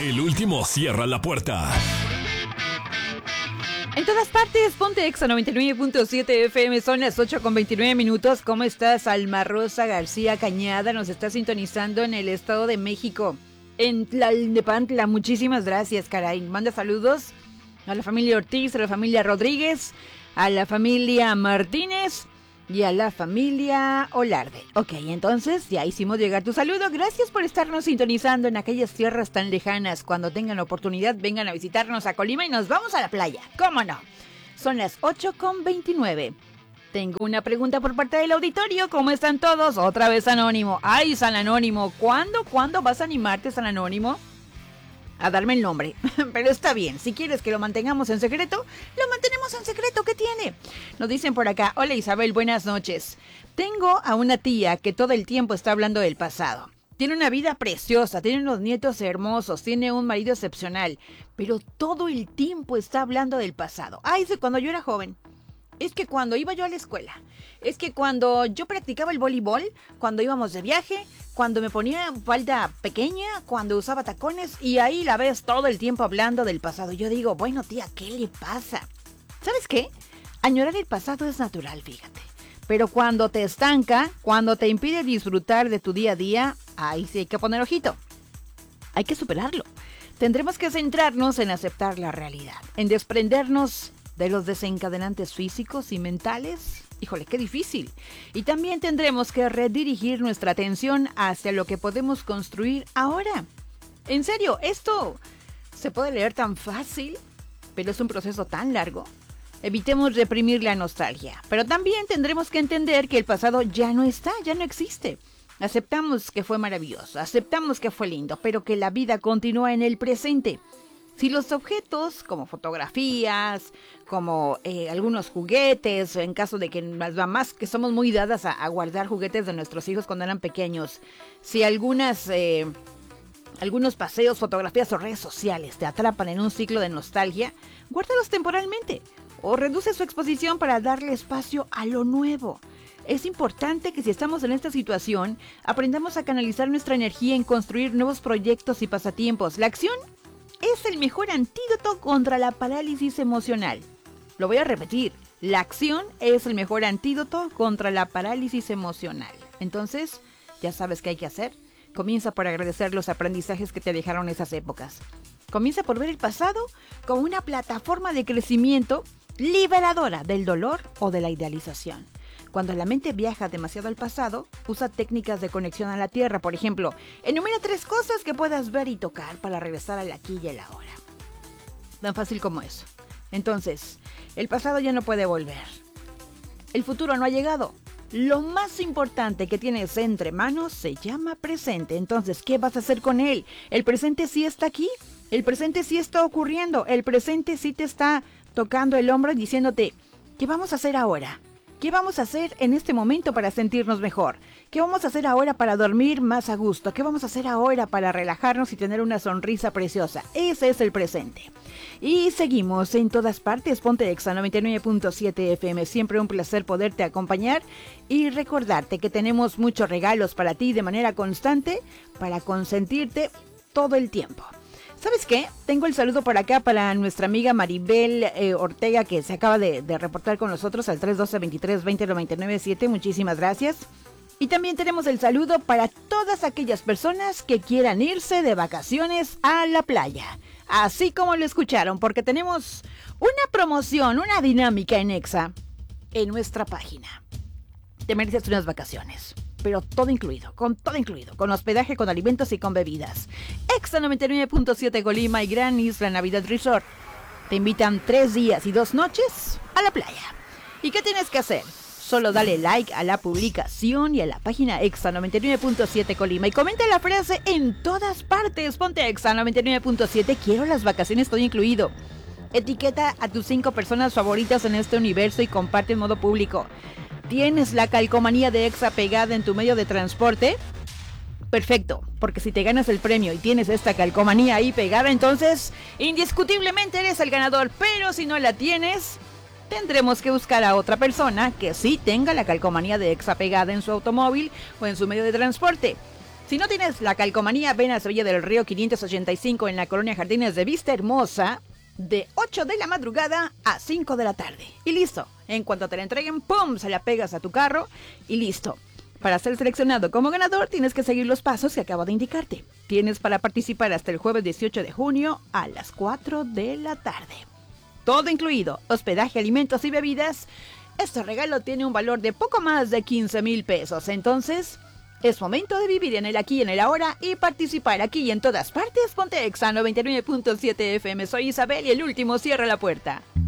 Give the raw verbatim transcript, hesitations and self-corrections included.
El último cierra la puerta. En todas partes, ponte Exa noventa y nueve punto siete F M, son las ocho con veintinueve minutos. ¿Cómo estás? Alma Rosa García Cañada nos está sintonizando en el Estado de México, en Tlalnepantla. Muchísimas gracias, caray. Manda saludos a la familia Ortiz, a la familia Rodríguez, a la familia Martínez y a la familia Olarde. Ok, entonces ya hicimos llegar tu saludo. Gracias por estarnos sintonizando en aquellas tierras tan lejanas. Cuando tengan la oportunidad, vengan a visitarnos a Colima y nos vamos a la playa. ¿Cómo no? Son las ocho con veintinueve. Tengo una pregunta por parte del auditorio. ¿Cómo están todos? Otra vez Anónimo. Ay, San Anónimo. ¿Cuándo, cuándo vas a animarte, San Anónimo, a darme el nombre? Pero está bien, si quieres que lo mantengamos en secreto, lo mantenemos en secreto. ¿Qué tiene? Nos dicen por acá: hola Isabel, buenas noches. Tengo a una tía que todo el tiempo está hablando del pasado. Tiene una vida preciosa, tiene unos nietos hermosos, tiene un marido excepcional, pero todo el tiempo está hablando del pasado. Ay, de cuando yo era joven. Es que cuando iba yo a la escuela, es que cuando yo practicaba el voleibol, cuando íbamos de viaje, cuando me ponía falda pequeña, cuando usaba tacones, y ahí la ves todo el tiempo hablando del pasado. Yo digo, bueno tía, ¿qué le pasa? ¿Sabes qué? Añorar el pasado es natural, fíjate. Pero cuando te estanca, cuando te impide disfrutar de tu día a día, ahí sí hay que poner ojito. Hay que superarlo. Tendremos que centrarnos en aceptar la realidad, en desprendernos de los desencadenantes físicos y mentales. Híjole, qué difícil. Y también tendremos que redirigir nuestra atención hacia lo que podemos construir ahora. En serio, esto se puede leer tan fácil, pero es un proceso tan largo. Evitemos reprimir la nostalgia, pero también tendremos que entender que el pasado ya no está, ya no existe. Aceptamos que fue maravilloso, aceptamos que fue lindo, pero que la vida continúa en el presente. Si los objetos, como fotografías, como eh, algunos juguetes, en caso de que las mamás que somos muy dadas a, a guardar juguetes de nuestros hijos cuando eran pequeños, si algunas, eh, algunos paseos, fotografías o redes sociales te atrapan en un ciclo de nostalgia, guárdalos temporalmente o reduce su exposición para darle espacio a lo nuevo. Es importante que si estamos en esta situación, aprendamos a canalizar nuestra energía en construir nuevos proyectos y pasatiempos. La acción es el mejor antídoto contra la parálisis emocional. Lo voy a repetir. La acción es el mejor antídoto contra la parálisis emocional. Entonces, ya sabes qué hay que hacer. Comienza por agradecer los aprendizajes que te dejaron esas épocas. Comienza por ver el pasado como una plataforma de crecimiento liberadora del dolor o de la idealización. Cuando la mente viaja demasiado al pasado, usa técnicas de conexión a la tierra. Por ejemplo, enumera tres cosas que puedas ver y tocar para regresar al aquí y el ahora. Tan fácil como eso. Entonces, el pasado ya no puede volver. El futuro no ha llegado. Lo más importante que tienes entre manos se llama presente. Entonces, ¿qué vas a hacer con él? El presente sí está aquí. El presente sí está ocurriendo. El presente sí te está tocando el hombro y diciéndote, ¿qué vamos a hacer ahora? ¿Qué vamos a hacer en este momento para sentirnos mejor? ¿Qué vamos a hacer ahora para dormir más a gusto? ¿Qué vamos a hacer ahora para relajarnos y tener una sonrisa preciosa? Ese es el presente. Y seguimos en todas partes. Ponte Exa noventa y nueve punto siete F M. Siempre un placer poderte acompañar y recordarte que tenemos muchos regalos para ti de manera constante para consentirte todo el tiempo. ¿Sabes qué? Tengo el saludo por acá para nuestra amiga Maribel eh, Ortega, que se acaba de, de reportar con nosotros al tres uno dos, veintitrés veinte noventa y nueve siete. Muchísimas gracias. Y también tenemos el saludo para todas aquellas personas que quieran irse de vacaciones a la playa. Así como lo escucharon, porque tenemos una promoción, una dinámica en Exa en nuestra página. Te mereces unas vacaciones, pero todo incluido, con todo incluido, con hospedaje, con alimentos y con bebidas. Exa noventa y nueve punto siete Colima y Gran Isla Navidad Resort te invitan tres días y dos noches a la playa. ¿Y qué tienes que hacer? Solo dale like a la publicación y a la página Exa noventa y nueve punto siete Colima y comenta la frase en todas partes. Ponte Exa noventa y nueve punto siete, quiero las vacaciones, todo incluido. Etiqueta a tus cinco personas favoritas en este universo y comparte en modo público. ¿Tienes la calcomanía de Exa pegada en tu medio de transporte? Perfecto, porque si te ganas el premio y tienes esta calcomanía ahí pegada, entonces indiscutiblemente eres el ganador. Pero si no la tienes, tendremos que buscar a otra persona que sí tenga la calcomanía de Exa pegada en su automóvil o en su medio de transporte. Si no tienes la calcomanía, ven a Sevilla del Río quinientos ochenta y cinco en la colonia Jardines de Vista Hermosa, de ocho de la madrugada a cinco de la tarde. Y listo. En cuanto te la entreguen, ¡pum!, se la pegas a tu carro y listo. Para ser seleccionado como ganador, tienes que seguir los pasos que acabo de indicarte. Tienes para participar hasta el jueves dieciocho de junio a las cuatro de la tarde. Todo incluido, hospedaje, alimentos y bebidas. Este regalo tiene un valor de poco más de quince mil pesos. Entonces, es momento de vivir en el aquí y en el ahora y participar aquí y en todas partes. Ponte Exa noventa y nueve punto siete F M. Soy Isabel y el último cierra la puerta.